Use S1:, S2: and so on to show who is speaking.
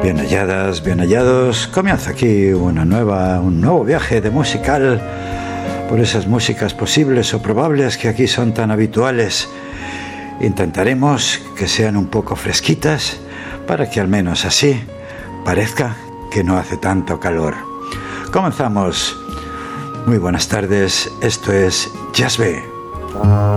S1: Bien halladas, bien hallados. Comienza aquí un nuevo viaje de musical por esas músicas posibles o probables que aquí son tan habituales. Intentaremos que sean un poco fresquitas para que al menos así parezca que no hace tanto calor. Comenzamos. Muy buenas tardes, esto es Jazz B.